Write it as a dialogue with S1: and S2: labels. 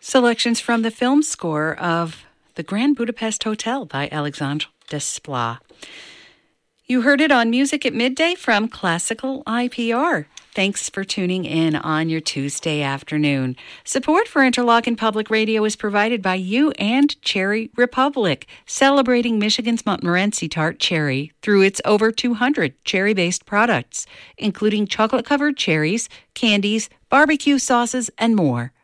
S1: Selections from the film score of The Grand Budapest Hotel by Alexandre Desplat. You heard it on Music at Midday from Classical IPR. Thanks for tuning in on your Tuesday afternoon. Support for Interlochen Public Radio is provided by you and Cherry Republic, celebrating Michigan's Montmorency Tart Cherry through its over 200 cherry-based products, including chocolate-covered cherries, candies, barbecue sauces, and more.